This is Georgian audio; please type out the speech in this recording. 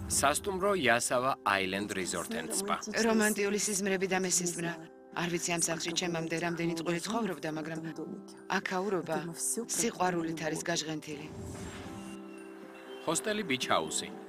სასტუმრო იასავა აილენდ რიზორტ ენდ სპა. რომანტიული სიზმრები და მესიზმრა. არ ვიცი ამ სახლში ჩემამდე რამდენი წყვილი ცხოვრობდა, მაგრამ აქაურობა სიყვარულით არის გაჟღენთილი. ჰოსტელი ბიჩ ჰაუსი.